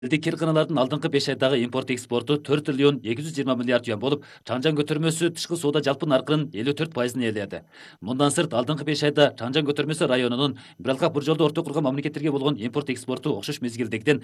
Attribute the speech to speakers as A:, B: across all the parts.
A: Элдик кирканалардын алдыңкы 5 айдагы импорт экспорту 4 триллион 220 миллиард юан болуп, чаңжан көтөрмөсү тышкы соода жалпы наркынын 54%ын ээледи. Мындан сырт алдыңкы 5 айда чаңжан көтөрмөсү районунун биралка бир жолдо орто курган мамлекеттерге болгон импорт экспорту окшош мезгилдегиден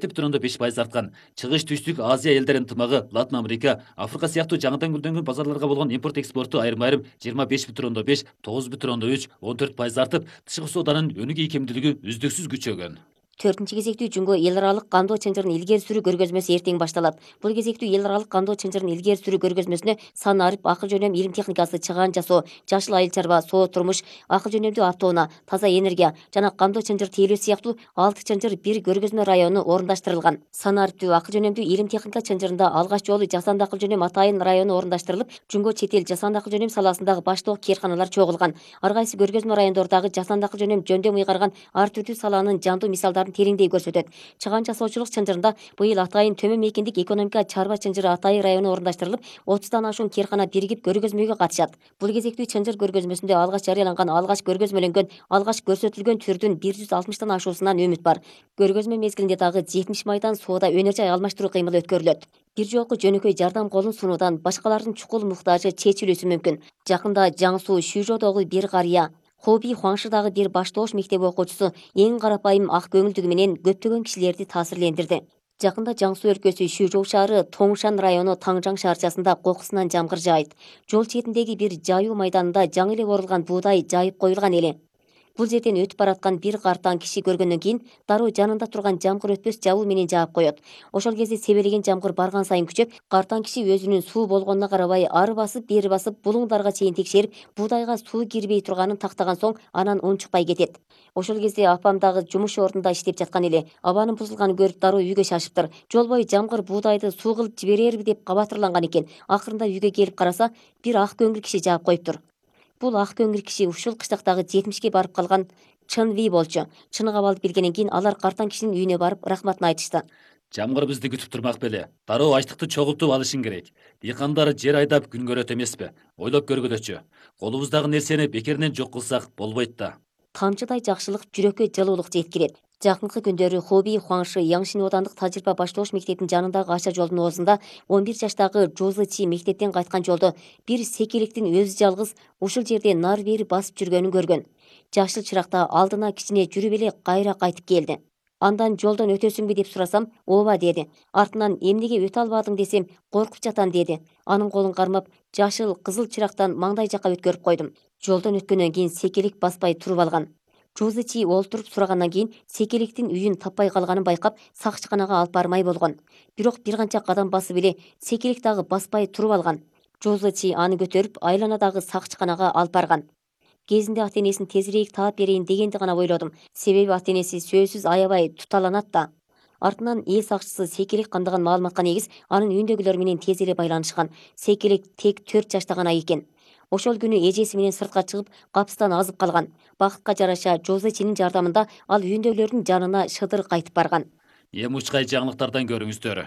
A: 17,5% арткан. Чыгыш түштүк Азия элдеринин ынтымагы Латын Америка, Африка сыяктуу жаңыдан гүлдөнгөн базарларга болгон импорт экспорту айрым-айрым 25,5, 9,3, 14% артып, тышкы сооданын өнүгүү ийкемдүүлүгү үздүксүз күчөгөн.
B: 4 кезектүү жумго эл аралык кандоо чынжырын илгери сүрүү көргөзмөсү эртең башталат. Бул кезектүү эл аралык кандоо чынжырын илгери сүрүү көргөзмөсүнө сан арып, акыл жөнөм илим техникасы, чыгаан жасоо, жашыл айыл чарба, соо турмуш, акыл жөнөмдүү автоунаа, таза энергия жана кандоо чынжыр тейлөө сыяктуу 6 чынжыр бир көргөзмө району орундаштырылган. Сан арыптуу акыл жөнөмдүү илим техника чынжырында алгач жолу жасанды акыл жөнөм Атайын району орундаштырылып, жумго чет эл жасанды акыл жөнөм саласындагы баштоок кээрканалар чогулган. Ар кайсы көргөзмө райондордогу жасанды акыл жөнөм жөндөм ыйгарган ар түрдүү саланын жандуу мисалдарын тереңдей көрсөтөт. Чыгаан жасоочулук чынжырында быйыл Атайын төмөн мейкиндик экономика чарба чынжыры Атайын району орундаштырылып, 30дан ашуун кээркана биригип көргөзмөгө катышат. Бул кезектүү чынжыр көргөзмөсүндө алгач жарыяланган, алгач көргөзмөлөнгөн, алгач көрсөтүлгөн түрдүн 160тан ашуусунан үмүт бар. Көргөзмө мезгилинде дагы 70 майдан соода өнөр жай алмаштыруу кыймылы өткөрүлөт. Бир жолку жөнөкөй жардам колун сунуудан башкалардын чукул муктажы чечилүүсү мүмкүн. Жакында Жаңсу Шүжодогу бир карыя, Хоби Хуаңшыдагы бир баштоош мектеп окуучусу эң карапайым ак көңүлдүгү менен көптөгөн кишилерди таасирлендирди. Жакында Жаңсу өлкөсү Шүжоу шаары Тоңшан району Таңжаң шаарчасында кокусунан жамгыр жаайт. Жол четиндеги бир жайуу майданында жаңы эле орулган буудай жайып коюлган эле. Бул жерден өтүп бараткан бир картаң киши көргөндөн кийин дароо жанында турган жамгыр өтпөс жабуу менен жаап коет. Ошол кезде себелеген жамгыр барган сайын күчөп, картаң киши өзүнүн суу болгонуна карабай ары басып, бери басып, булуңдарга чейин текшерип, буудайга суу кирбей турганын тактаган соң анан унчукпай кетет. Ошол кезде апам дагы жумуш ордунда иштеп жаткан эле. Абанын бузулганын көрүп дароо үйгө шашыптыр. Жол бою жамгыр буудайды суу кылып жиберерби деп кабатырланган экен. Акырында үйгө келип караса, бир ак көңүл киши жаап коюптур. Бул ак көңүл киши ушул кыштактагы 70ке барып калган Чынви болчу. Чыны кабалды билгенден кийин алар картаң кишинин үйүнө барып рахматын айтышты.
A: Жамгыр бизди күтүп турмак беле. Дароо ачтыкты чогултуп алышың керек. Дыйкандар жер айдап күн көрөт эмеспи? Ойлоп көргүлөчү. Колубуздагы нерсени бекеринен жок кылсак болбойт да.
B: Тамчыдай жакшылык жүрөккө жылуулук жеткирет. Жакынкы күндөрү Хоби Хуаңшы Яңшин оодандык тажрыйба баштоош мектептин жанындагы ача жолдун оозунда 11 жаштагы Жузы Чи мектептен кайткан жолдо бир секеликтин өзү жалгыз ушул жерде нар бери басып жүргөнүн көргөн. Жашыл чыракта алдына кичине жүрүп эле кайра кайтып келди. Андан жолдон өтөсүңбү деп сурасам, ооба деди. Артынан эмнеге өтө албадың десем, коркуп жатам деди. Анын колун кармап, жашыл кызыл чырактан маңдай жака өткөрүп койдум. Жолдон өткөндөн кийин секелик баспай туруп алган. Жузычи олтуруп сурагандан кийин секеликтин үйүн таппай калганын байкап, сакчыканага алып бармай болгон. Бирок бир канча кадам басып эле секелик дагы баспай туруп алган. Жузычи аны көтөрүп айланадагы сакчыканага алып барган. Кезинде ата энесин тезирээк таап берейин дегенди гана ойлодум. Себеби ата энеси сөзсүз аябай туталанат да. Артынан эл сакчысы секелик кандаган маалыматка негиз анын үйүндөгүлөр менен тез эле байланышкан. Секелик тек 4 жашта гана экен. Ошол күнү эжеси менен сыртка чыгып, капыстан азып калган. Бакытка жараша Жозечинин жардамында ал үйүндөгүлөрдүн жанына шыдыр кайтып барган.
A: Эми учкай жаңылыктардан көрүңүздөр.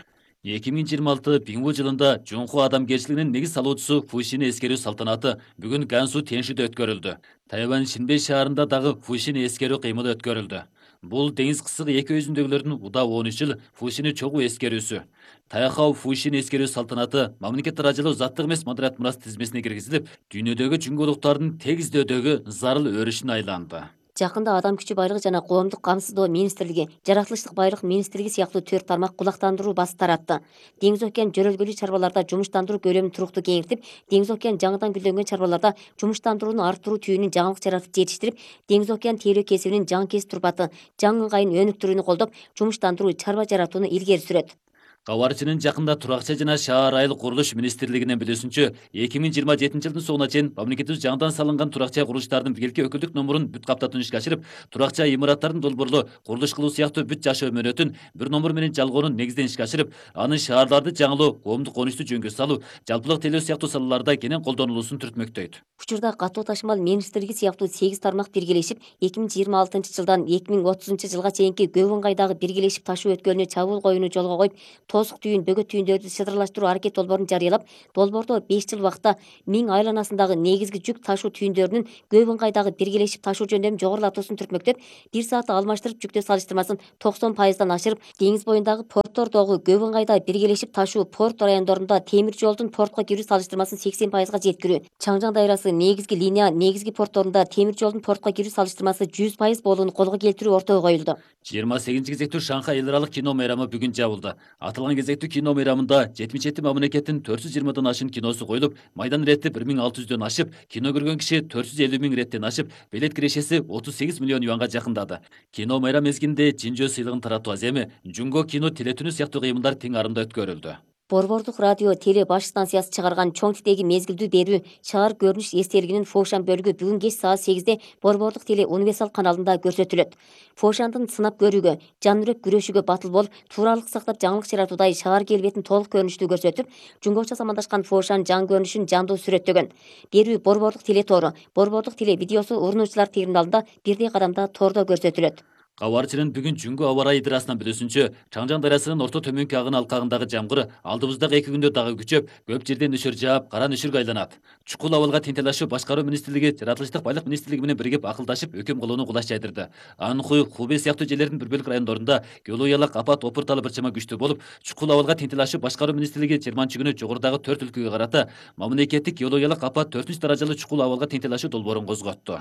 A: 2026 Бингу жылында Жунху адамгерчилигинин негиз салуучусу Фушини эскерүү салтанаты бүгүн Гансу Теншиде өткөрүлдү. Тайвань Шинбей шаарында дагы Фушини эскерүү кыймылы өткөрүлдү. Бул деңиз кысыгы эки өзүндөгүлөрдүн удаа 13 жыл Фушини чогуу эскерүүсү. Таяхау Фушини эскерүү салтанаты мамлекет даражалуу заттык эмес маданият мурас тизмесине киргизилип, дүйнөдөгү жүнгөлуктардын тегиз издөөдөгү зарыл өрүшүнө айланды.
B: Жакында Адам күчү байлыгы жана коомдук камсыздоо министрлиги, жаратылыштык байлык министрлиги сыяктуу 4 тармак кулактандыруу басып таратты. Деңиз океан жөрөлгөлүү чарбаларда жумуштандыруу көлөмүн туруктуу кеңейтип, деңиз океан жаңыдан гүлдөнгөн чарбаларда жумуштандырууну арттыруу түйүнүн жаңылык жаратып жетиштирип, деңиз океан тейлөө кесибинин жаңы кесип турпаты, жаңы ыңгайын өнүктүрүүнү колдоп, жумуштандыруу чарба жаратууну илгери сүрөт.
A: Кабарчынын жакында туракча жана шаар айыл курулуш министрлигинин билүүсүнчө, 2027 жылдын соңуна чейин мамлекетибиз жаңыдан салынган туракча курулуштардын биргелки өкүлдүк номурун бүт каптатууну ишке ашырып, туракча имараттардын долбоорлоо курулуш кылуу сыяктуу бүт жашоо мөөнөтүн бир номер менен жалгоонун негизден ишке ашырып, аны шаарларды жаңылоо, коомдук конучту жөнгө салуу, жалпылык тейлөө сыяктуу салаларда кенен колдонулуусун түртмөктөйт.
B: Учурда катуу ташымал министрлиги сыяктуу 8 тармак биргелешип, 2026 жылдан 2030 жылга чейинки көп ыңгайдагы биргелешип ташуу өткөлүнө чабуул коюуну жолго коюп, тосук түйүн, бөгөт түйүндөрдү шыдырлаштыруу аракет долбоорун жарыялап, долбоордо 5 жыл убакта Миң айланасындагы негизги жүк ташуу түйүндөрүнүн көп ыңгайдагы биргелешип ташуу жөндөмү жогорулатуусун түртмөктөп, 1 саатта алмаштырып жүктөө салыштырмасын 90% ашырып, деңиз боюндагы порттордогу көп ыңгайда биргелешип ташуу порт райондорунда темир жолдун портко кирүү салыштырмасын 80%га жеткирүү. Чаңжаң дайрасы негизги линия негизги портторунда темир жолдун портко кирүү салыштырмасы 100% болууну колго келтирүү ортого коюлду.
A: 28 кезектүү Шанхай эл аралык кино мейрамы бүгүн жабылды. Аталган кезектүү кино мейрамында 77 мамлекеттин 420 ашын киносу коюлуп, майдан ирети 1600 ашып, кино көргөн киши 450 000 иреттен ашып, билет кирешеси 38 миллион юанга жакындады. Кино мейрам мезгилинде Жинжөө сыйлыгын таратуу аз эми, Жунго кино телетүнү сыяктуу кыймылдар тең арымда өткөрүлдү.
B: Борбордук радио теле баш станциясы чыгарган чоң титеги мезгилдүү берүү шаар көрүнүш эстелигинин Фошан бөлүгү бүгүн кеч саат 8-де Борбордук теле универсал каналында көрсөтүлөт. Фошандын сынап көрүүгө, жанүрөк күрөшүүгө батыл болуп, тууралык сактап жаңылык жаратуудай шаар келбетин толук көрүнүштүү көрсөтүп, жунгоча самандашкан Фошан жан көрүнүшүн жандуу сүрөттөгөн. Берүү Борбордук теле тору, Борбордук теле видеосу урунуучулар терминалында бирдей кадамда тордо көрсөтүлөт.
A: Кабарчынын бүгүн Жүнгө аба ырайы идырасынан билүүсүнчө, Чаңжаң дарасынын орто төмөнкү агын алкагындагы жамгыр алдыбыздагы 2 күндө дагы күчөп, көп жерде нөшөр жаап, кара нөшөргө айланат. Чукул абалга тентелашуу башкаруу министрлиги Жаратылыштык байлык министрлиги менен биригип акылдашып, өкүм кылууну кулаш жайдырды. Анхуй, Хубей сыяктуу жерлердин бир бөлүк райондорунда геологиялык апат опурталы бир чама күчтүү болуп, Чукул абалга тентелашуу башкаруу министрлиги 20 күнү жогорудагы 4 өлкөгө карата мамлекеттик геологиялык апат 4-даражалуу чукул абалга тентелашуу долбоорун козготту.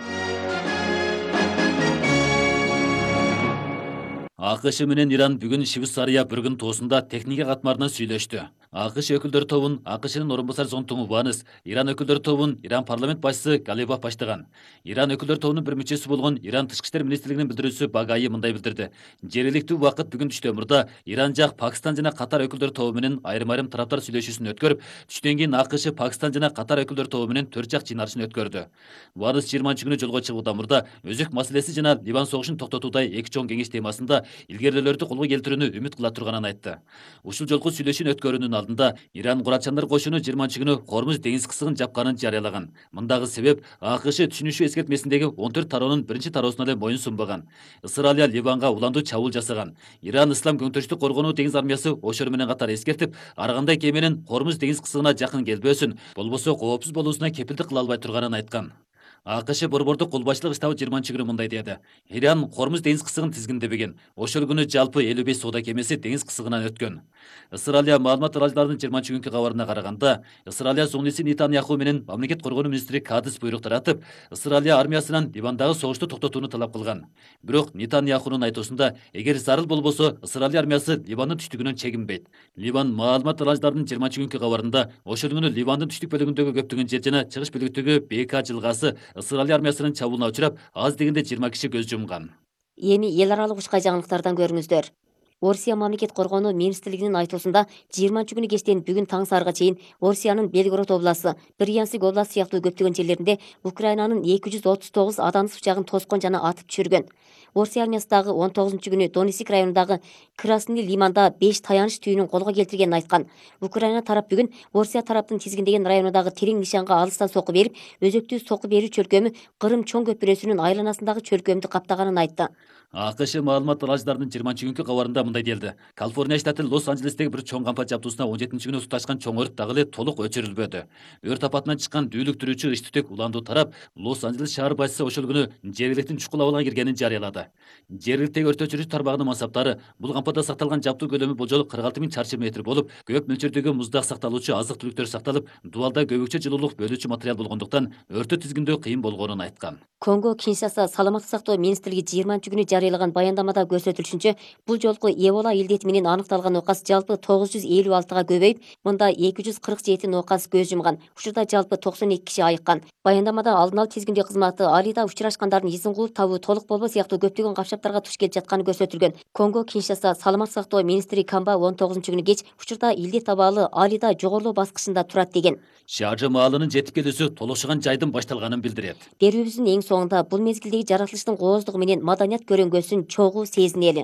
A: АКШ менен Иран бүгүн Швейцария бүргүн тоосунда техника катмарынан сүйлөштү. АКШ өкүлдөр тобун АКШнын орун басар Зонтуң Убаныс, Иран өкүлдөр тобун Иран парламент башчысы Галибов баштаган. Иран өкүлдөр тобунун бир мүчөсү болгон Иран тышкы иштер министрлигинин билдирүүчүсү Багайы мындай билдирди. Жергиликтүү убакыт бүгүн түштөн мурда Иран жак Пакистан жана Катар өкүлдөр тобу менен айрым-айрым тараптар сүйлөшүүсүн өткөрүп, түштөн кийин АКШ Пакистан жана Катар өкүлдөр тобу менен 4 жак жыйналышын өткөрдү. Убаныс 20 күнү жолго чыгуудан мурда өзөк маселеси жана Ливан согушун токтотуудай 2 чоң кеңеш темасында илгерилөөлөрдү колго келтирүүнү үмүт кыла турганын айтты. Ушул жолку сүйлөшүүнү өткөрүүнүн алдында Иран курачандар кошуну 20 күнү Хормуз деңиз кысыгын жапканын жарыялаган. Мындагы себеп АКШ түшүнүшүү эскертмесиндеги 14 тароонун биринчи тароосуна эле моюн сунбаган. Ысыралия Ливанга уландуу чабуул жасаган. Иран Ислам көңтөрүштүк коргонуу деңиз армиясы ошор менен катар эскертип, ар кандай кеменин Хормуз деңиз кысыгына жакын келбөөсүн, болбосо коопсуз болуусуна кепилдик кыла албай турганын айткан. АКШ борбордук кол башчылык штабы 20 күнү мындай деди. Иран Хормуз деңиз кысыгын тизгиндебеген. Ошол күнү жалпы 55 соода кемеси деңиз кысыгынан өткөн. Ысыралия маалымат аралдарынын 20 күнкү кабарына караганда, Ысыралия зуңниси Нетаньяху менен мамлекет коргонуу министри Кадис буйрук таратып, Ысыралия армиясынан Ливандагы согушту токтотууну талап кылган. Бирок Нетаньяхунун айтуусунда, эгер зарыл болбосо, Ысыралия армиясы Ливандын түштүгүнөн чегинбейт. Ливан маалымат аралдарынын 20 күнкү кабарында, ошол күнү Ливандын түштүк бөлүгүндөгү көптөгөн жер жана чыгыш бөлүгүндөгү БК жылгасы Ысыралия армиясынын чабуулуна учурап, аз дегенде 20 киши көз жумган.
B: Эми эл аралык ушкай жаңылыктардан көрүңүздөр. Орусия мамлекет коргонуу министрлигинин айтуусунда 20 күнү кечтен бүгүн таң саарга чейин Орусиянын Белгород областы, Брянск областы сыяктуу көптөгөн жерлеринде Украинанын 239 адамдык учагын тоскон жана атып түшүргөн. Орусия армиясы дагы 19 күнү Донецк районундагы Красный Лиманда 5 таяныч түйүнүн колго келтиргенин айткан. Украина тарап бүгүн Орусия тараптын тизгиндеген районундагы терең нишанга алыстан соку берип, өзөктүү соку берүү чөлкөмү Кырым чоң көпүрөсүнүн айланасындагы чөлкөмдү каптаганын айтты.
A: АКШ маалымат аралдарынын 20 күнкү кабарында мындай делди. Калифорния штаты Лос-Анджелестеги бир чоң кампа жабдуусуна 17 күнү туташкан чоң өрт дагы эле толук өчүрүлбөдү. Өрт апатынан чыккан дүүлүктүрүүчү ич-түтек уландуу тарап Лос-Анджелес шаар башчысы ошол күнү жергиликтин чукул абалга киргенин жарыялады. Жергиликтеги өрт өчүрүүчү тармагынын мансаптары бул кампада сакталган жабдуу көлөмү болжол 46 000 чарчы метр болуп, көп мөлчөрдөгү муздак сакталуучу азык түлүктөр сакталып, дубалда көбүкчө жылуулук бөлүүчү материал болгондуктан өрттү тизгиндөө кыйын болгонун айткан.
B: Конго Киншаса саламаттык сактоо министрлиги 20 күнү жарыялаган баяндамада көрсөтүлүшүнчө, бул жолку Эбола илдети менен аныкталган оокас жалпы 956га көбөйүп, мында 247 оокас көз жумган. Учурда жалпы 92 киши айыккан. Баяндамада алдын ала тизгиндөө кызматы Алида учурашкандардын изин кууп табуу толук болбоо сыяктуу көптөгөн капчаптарга туш келип жатканы көрсөтүлгөн. Конго Киншаса саламаттык сактоо министри Камба 19 күнү кеч учурда илдет абалы Алида жогорулоо баскычында турат деген.
A: Шааржы маалынын жетип келүүсү толошуган жайдын башталганын билдирет.
B: Берүүбүздүн эң соңунда бул мезгилдеги жаратылыштын кооздугу менен маданият көрөнгөсүн чогуу сезинели.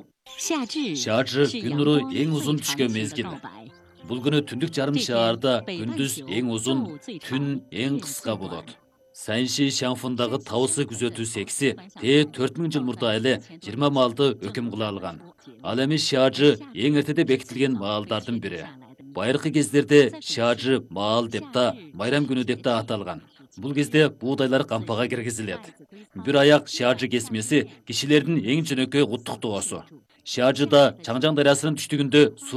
A: Шааржы күн нуру эң узун түшкөн мезгил. Бул күнү түндүк жарым шаарда күндүз эң узун, түн эң кыска болот. Сайынши Шаңфындагы тауысы күзөтүү секси 4000 жыл мурда эле 20 маалды өкүм кыла алган. Ал эми Шажы эң эртеде бекитилген маалдардын бири. Байыркы кездерде Шажы маал деп да, майрам күнү деп да аталган. Бул кезде буудайлар кампага киргизилет. Бир аяк Шажы кесмеси кишилердин эң жөнөкөй куттуктоосу. Шажыда Чаңжаң дарыясынын түштүгүндө